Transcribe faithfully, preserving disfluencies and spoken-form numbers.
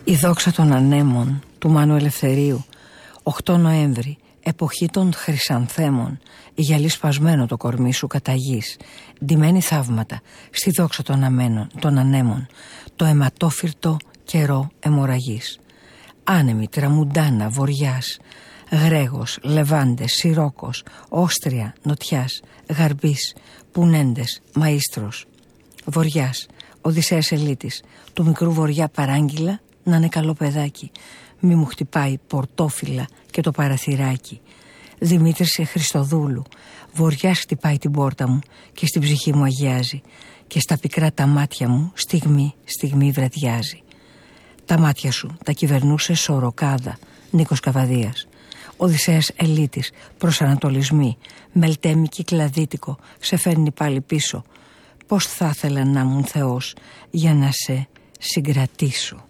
Η δόξα των ανέμων του Μάνου Ελευθερίου. οκτώ Νοέμβρη, εποχή των χρυσανθέμων. Η γυαλί σπασμένο το κορμί σου κατά γης. Ντυμένη θαύματα στη δόξα των, αμένων, των ανέμων. Το αιματόφυρτο καιρό αιμορραγής. Άνεμη, τραμουντάνα, βοριάς. Γρέγος, λεβάντες, σιρόκος, όστρια, νοτιάς, γαρμπής, πουνέντες, μαΐστρος. Βοριάς, Οδυσσέας Ελίτης, του μικρού βοριά παράγγειλα να είναι καλό παιδάκι. Μη μου χτυπάει πορτόφυλλα και το παραθυράκι. Δημήτρης Χριστοδούλου, βοριάς χτυπάει την πόρτα μου και στην ψυχή μου αγιάζει. Και στα πικρά τα μάτια μου στιγμή, στιγμή βραδιάζει. Τα μάτια σου τα κυβερνούσε σωροκάδα, Νίκος Καβαδίας. Οδυσσέας Ελίτης, προσανατολισμοί, μελτέμι κυκλαδίτικο, σε φέρνει πάλι πίσω. Πώς θα ήθελα να ήμουν Θεός για να σε συγκρατήσω.